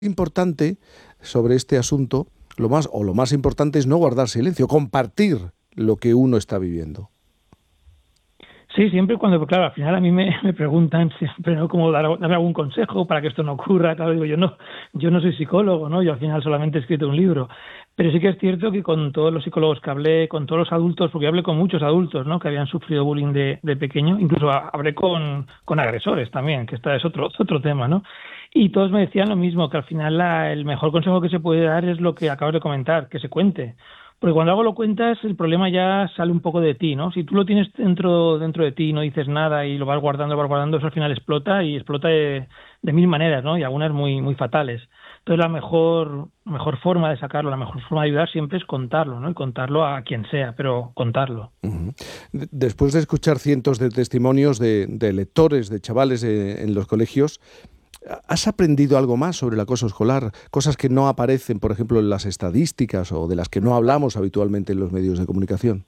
importante sobre este asunto, lo más importante es no guardar silencio, compartir lo que uno está viviendo. Sí, siempre cuando, claro, al final a mí me preguntan siempre, ¿no? Cómo darme algún consejo para que esto no ocurra. Claro, digo, yo no soy psicólogo, ¿no? Yo al final solamente he escrito un libro. Pero sí que es cierto que con todos los psicólogos que hablé, con todos los adultos, porque hablé con muchos adultos, ¿no? Que habían sufrido bullying de pequeño, incluso hablé con agresores también, que esta es otro tema, ¿no? Y todos me decían lo mismo, que al final el mejor consejo que se puede dar es lo que acabas de comentar, que se cuente. Porque cuando algo lo cuentas, el problema ya sale un poco de ti, ¿no? Si tú lo tienes dentro de ti y no dices nada y lo vas guardando, eso al final explota y explota de mil maneras, ¿no? Y algunas muy, muy fatales. Entonces la mejor forma de sacarlo, la mejor forma de ayudar siempre es contarlo, ¿no? Y contarlo a quien sea, pero contarlo. Uh-huh. Después de escuchar cientos de testimonios de lectores, de chavales en los colegios, ¿has aprendido algo más sobre el acoso escolar? Cosas que no aparecen, por ejemplo, en las estadísticas o de las que no hablamos habitualmente en los medios de comunicación.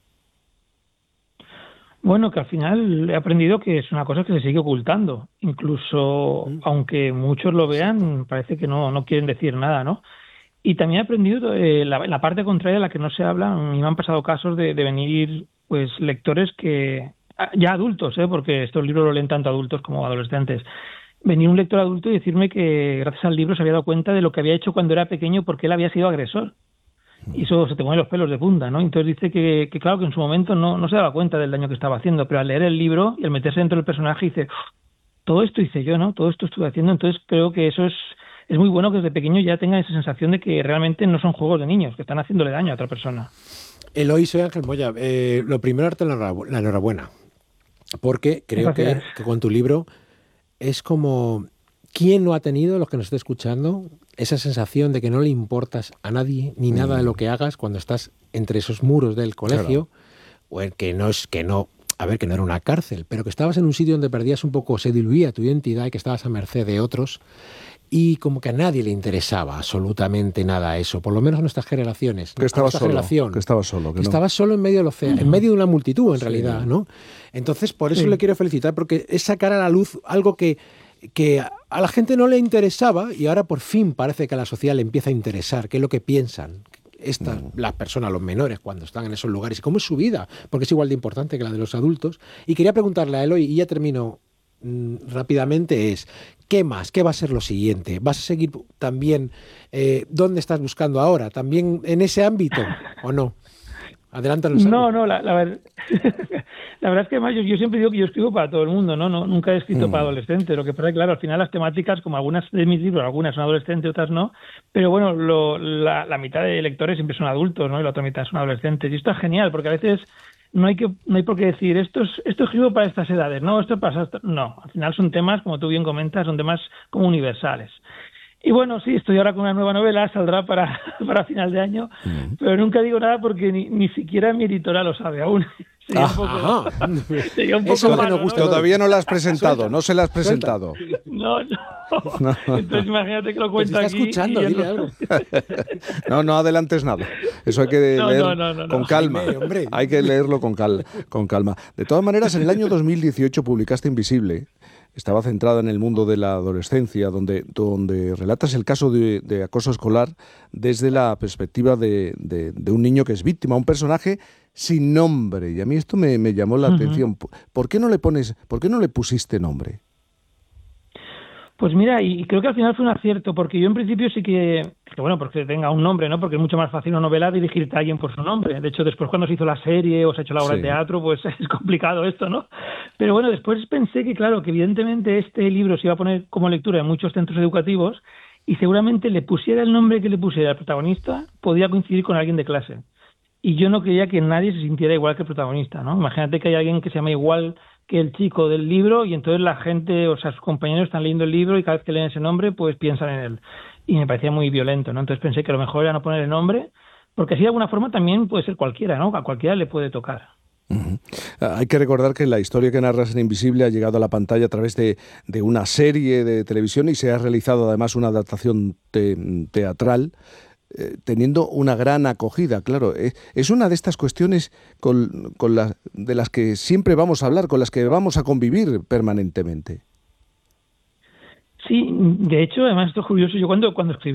Bueno, que al final he aprendido que es una cosa que se sigue ocultando. Incluso, aunque muchos lo vean, parece que no quieren decir nada, ¿no? Y también he aprendido la parte contraria, la que no se habla. A mí me han pasado casos de venir pues lectores que, ya adultos, porque estos libros lo leen tanto adultos como adolescentes, venir un lector adulto y decirme que gracias al libro se había dado cuenta de lo que había hecho cuando era pequeño porque él había sido agresor. Y eso se te ponen los pelos de punta, ¿no? Entonces dice que claro, que en su momento no se daba cuenta del daño que estaba haciendo, pero al leer el libro y al meterse dentro del personaje dice, todo esto hice yo, ¿no? Todo esto estuve haciendo. Entonces creo que eso es muy bueno que desde pequeño ya tengan esa sensación de que realmente no son juegos de niños, que están haciéndole daño a otra persona. Eloy, soy Ángel Moya. Lo primero, darte la enhorabuena, porque creo que con tu libro es como... ¿Quién no ha tenido, los que nos esté escuchando, esa sensación de que no le importas a nadie ni nada de lo que hagas cuando estás entre esos muros del colegio? Claro. O el que no era una cárcel, pero que estabas en un sitio donde perdías un poco, se diluía tu identidad y que estabas a merced de otros y como que a nadie le interesaba absolutamente nada eso, por lo menos a nuestras generaciones. Que estabas solo. Estabas solo en medio del océano, en medio de una multitud en realidad, ¿no? Entonces, por eso le quiero felicitar, porque es sacar a la luz algo que a la gente no le interesaba y ahora por fin parece que a la sociedad le empieza a interesar, qué es lo que piensan las personas, los menores, cuando están en esos lugares, y cómo es su vida, porque es igual de importante que la de los adultos. Y quería preguntarle a Eloy, y ya termino rápidamente, ¿qué más? ¿Qué va a ser lo siguiente? ¿Vas a seguir también dónde estás buscando ahora? ¿También en ese ámbito o no? Adelántanos. No, la verdad es que además yo siempre digo que yo escribo para todo el mundo, ¿no? Nunca he escrito para adolescentes. Lo que pasa es que, claro, al final las temáticas, como algunas de mis libros, algunas son adolescentes, otras no, pero bueno, la mitad de lectores siempre son adultos, ¿no? Y la otra mitad son adolescentes. Y esto es genial, porque a veces no hay por qué decir esto escribo para estas edades, no, esto pasa, no, al final son temas, como tú bien comentas, son temas como universales. Y bueno, sí, estoy ahora con una nueva novela, saldrá para final de año, pero nunca digo nada porque ni siquiera mi editora lo sabe aún. Sería un poco malo, ¿no? Todavía no la has presentado, no se la has presentado. No. Entonces imagínate que lo cuento aquí. Escuchando, dile algo. No adelantes nada. Eso hay que leer con calma. Hay que leerlo con calma. De todas maneras, en el año 2018 publicaste Invisible. Estaba centrada en el mundo de la adolescencia, donde relatas el caso de acoso escolar desde la perspectiva de un niño que es víctima, un personaje sin nombre. Y a mí esto me llamó la atención. ¿Por qué no le pusiste nombre? Pues mira, y creo que al final fue un acierto, porque yo en principio sí que bueno, porque tenga un nombre, ¿no? Porque es mucho más fácil una novela dirigirte a alguien por su nombre. De hecho, después cuando se hizo la serie o se ha hecho la obra de teatro, pues es complicado esto, ¿no? Pero bueno, después pensé que, claro, que evidentemente este libro se iba a poner como lectura en muchos centros educativos y seguramente le pusiera el nombre que le pusiera al protagonista, podía coincidir con alguien de clase. Y yo no quería que nadie se sintiera igual que el protagonista, ¿no? Imagínate que hay alguien que se llama igual que el chico del libro y entonces la gente, o sea, sus compañeros están leyendo el libro y cada vez que leen ese nombre, pues piensan en él. Y me parecía muy violento, ¿no? Entonces pensé que lo mejor era no poner el nombre, porque así de alguna forma también puede ser cualquiera, ¿no? A cualquiera le puede tocar. Uh-huh. Hay que recordar que la historia que narras en Invisible ha llegado a la pantalla a través de una serie de televisión y se ha realizado además una adaptación teatral. Teniendo una gran acogida, claro. Es una de estas cuestiones de las que siempre vamos a hablar, con las que vamos a convivir permanentemente. Sí, de hecho, además esto es curioso. Yo cuando escribí